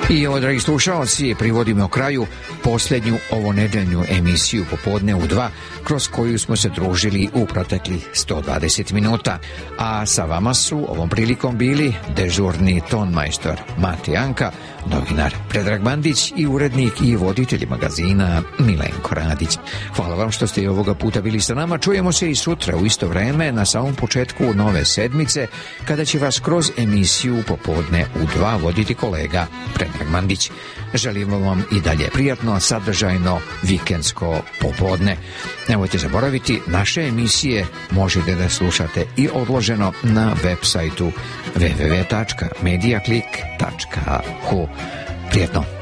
I ovo, dragi slušalci, privodimo kraju posljednju ovonedeljnu emisiju Popodne u 2, kroz koju smo se družili u proteklih 120 minuta. A sa vama su ovom prilikom bili dežurni tonmajstor Mate Janka, novinar Predrag Bandić i urednik i voditelj magazina Milenko Radić. Hvala vam što ste i ovoga puta bili sa nama. Čujemo se i sutra u isto vreme na samom početku nove sedmice, kada će vas kroz emisiju Popodne u 2 voditi kolega Predrag Bandić. Želimo vam i dalje prijatno, sadržajno, vikendsko popodne. Nemojte zaboraviti, naše emisije možete da slušate i odloženo na web sajtu www.mediaclick.hu. Prijetno.